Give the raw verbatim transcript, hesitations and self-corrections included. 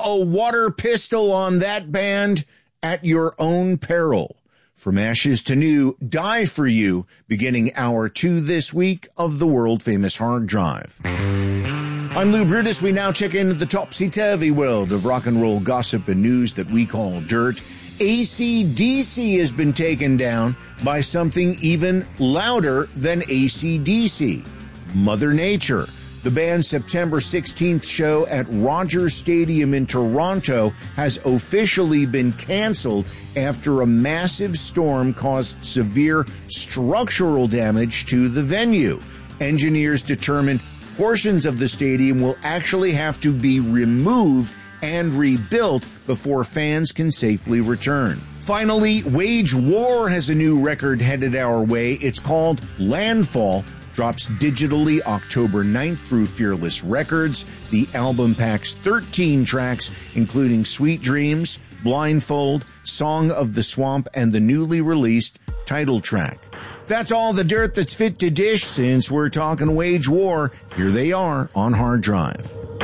a water pistol on that band at your own peril. From ashes to new, Die For You, beginning hour two this week of the world-famous Hard Drive. I'm Lou Brutus. We now check into the topsy-turvy world of rock and roll gossip and news that we call dirt. A C D C has been taken down by something even louder than A C D C, Mother Nature. The band's September sixteenth show at Rogers Stadium in Toronto has officially been canceled after a massive storm caused severe structural damage to the venue. Engineers determined portions of the stadium will actually have to be removed and rebuilt before fans can safely return. Finally, Wage War has a new record headed our way. It's called Landfall. Drops digitally October ninth through Fearless Records. The album packs thirteen tracks, including Sweet Dreams, Blindfold, Song of the Swamp, and the newly released title track. That's all the dirt that's fit to dish. Since we're talking Wage War, here they are on Hard Drive.